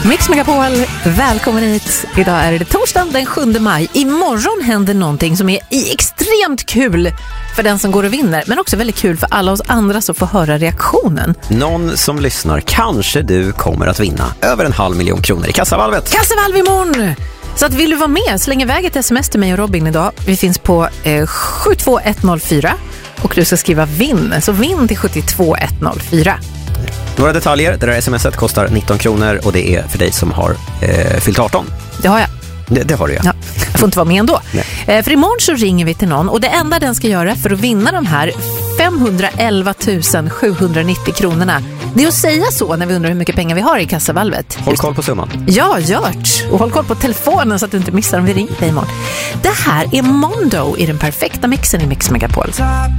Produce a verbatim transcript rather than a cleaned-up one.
Mix Megapol, välkommen hit. Idag är det torsdag den sjunde maj. Imorgon händer någonting som är extremt kul för den som går och vinner, men också väldigt kul för alla oss andra som får höra reaktionen. Någon som lyssnar, kanske du kommer att vinna över en halv miljon kronor i kassavalvet. Kassavalv imorgon! Så att vill du vara med, släng iväg ett sms till mig och Robin idag. Vi finns på eh, sju två ett noll fyra och du ska skriva vinn. Så vinn till sju två ett noll fyra. Några detaljer, det där smset kostar nitton kronor och det är för dig som har eh, fyllt arton. Det har jag. Det, det har du, ja. ja. Jag får inte vara med ändå. Eh, för imorgon så ringer vi till någon och det enda den ska göra för att vinna de här femhundraelva tusen sjuhundranittio kronorna, det är att säga så när vi undrar hur mycket pengar vi har i kassavalvet. Håll koll på summan. Ja, gjort. Och håll koll på telefonen så att du inte missar om vi ringer dig imorgon. Det här är Mondo i den perfekta mixen i Mix Megapol.